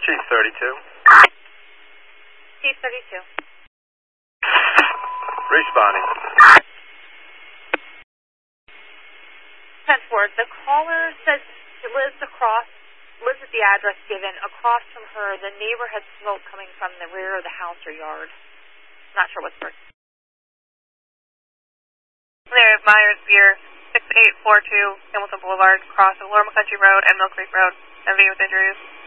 Chief 32. Chief 32. Responding. 10-4, the caller says she lives at the address given. Across from her, the neighbor had smoke coming from the rear of the house or yard. Not sure what's first. There, Myers Beer, 6842 Hamilton Boulevard, cross of Lorma Country Road and Mill Creek Road. MV with injuries.